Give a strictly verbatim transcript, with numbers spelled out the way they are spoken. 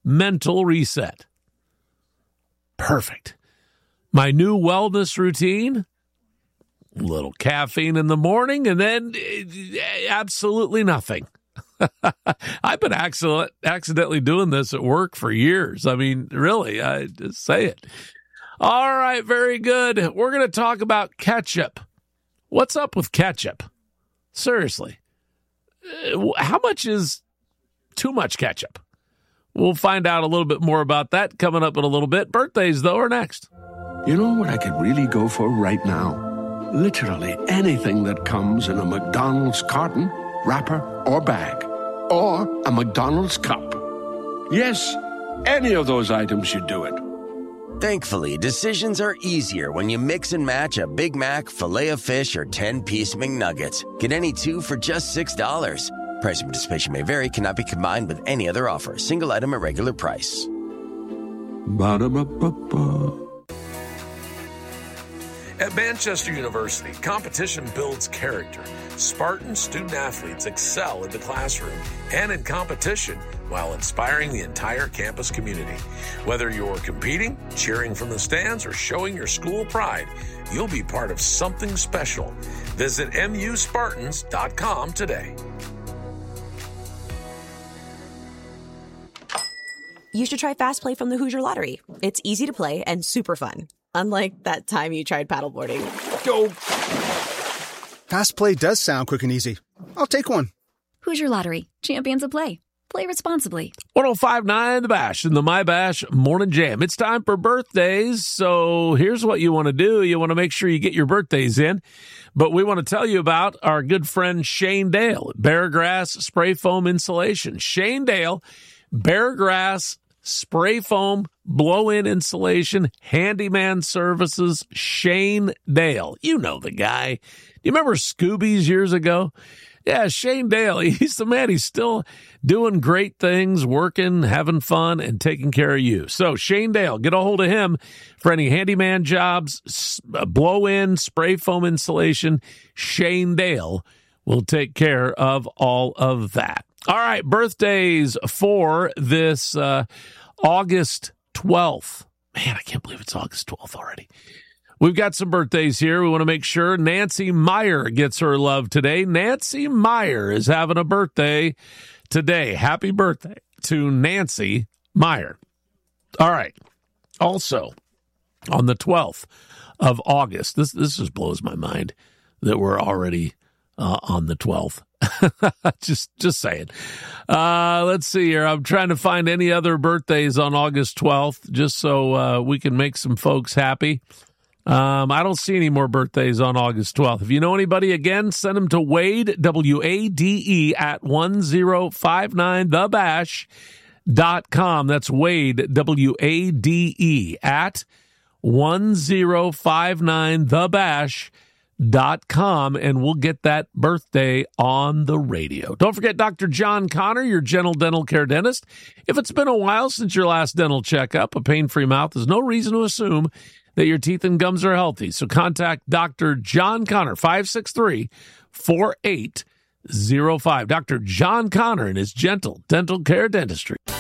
mental reset. Perfect. My new wellness routine, a little caffeine in the morning, and then absolutely nothing. I've been accident- accidentally doing this at work for years. I mean, really, I just say it. All right, very good. We're going to talk about ketchup. What's up with ketchup? Seriously. How much is too much ketchup? We'll find out a little bit more about that coming up in a little bit. Birthdays, though, are next. You know what I could really go for right now? Literally anything that comes in a McDonald's carton, wrapper, or bag. Or a McDonald's cup. Yes, any of those items should do it. Thankfully, decisions are easier when you mix and match a Big Mac, Filet-O-Fish, or ten-piece McNuggets. Get any two for just six dollars. Price and participation may vary, cannot be combined with any other offer. Single item at regular price. Ba-da-ba-ba-ba. At Manchester University, competition builds character. Spartan student-athletes excel in the classroom and in competition while inspiring the entire campus community. Whether you're competing, cheering from the stands, or showing your school pride, you'll be part of something special. Visit M U Spartans dot com today. You should try Fast Play from the Hoosier Lottery. It's easy to play and super fun. Unlike that time you tried paddleboarding. Go! Fast Play does sound quick and easy. I'll take one. Hoosier Lottery. Champions of play. Play responsibly. one oh five point nine The Bash in the My Bash Morning Jam. It's time for birthdays, so here's what you want to do. You want to make sure you get your birthdays in, but we want to tell you about our good friend Shane Dale at Bear Grass Spray Foam Insulation. Shane Dale, Bear Grass Spray Foam, blow-in insulation, handyman services, Shane Dale. You know the guy. Do you remember Scooby's years ago? Yeah, Shane Dale, he's the man. He's still doing great things, working, having fun, and taking care of you. So Shane Dale, get a hold of him for any handyman jobs, blow-in, spray foam insulation. Shane Dale will take care of all of that. All right, birthdays for this uh, August twelfth. Man, I can't believe it's August twelfth already. We've got some birthdays here. We want to make sure Nancy Meyer gets her love today. Nancy Meyer is having a birthday today. Happy birthday to Nancy Meyer. All right. Also, on the twelfth of August, this this just blows my mind that we're already uh, on the twelfth. just just saying. Uh, let's see here. I'm trying to find any other birthdays on August twelfth just so uh, we can make some folks happy. Um, I don't see any more birthdays on August twelfth. If you know anybody, again, send them to Wade, W A D E, at one oh five nine the bash dot com. That's Wade, W A D E, at one oh five nine the bash dot com, and we'll get that birthday on the radio. Don't forget Doctor John Connor, your general dental care dentist. If it's been a while since your last dental checkup, a pain-free mouth is no reason to assume that your teeth and gums are healthy. So contact Doctor John Connor, five six three, four eight zero five. Doctor John Connor and his gentle dental care dentistry.